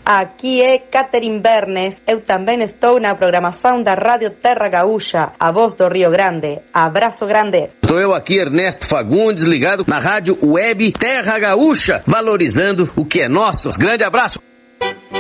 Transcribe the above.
Aqui é Catherine Bernes, eu também estou na programação da Rádio Terra Gaúcha, a voz do Rio Grande. Abraço grande. Estou eu aqui, Ernesto Fagundes, ligado na Rádio Web Terra Gaúcha, valorizando o que é nosso. Grande abraço.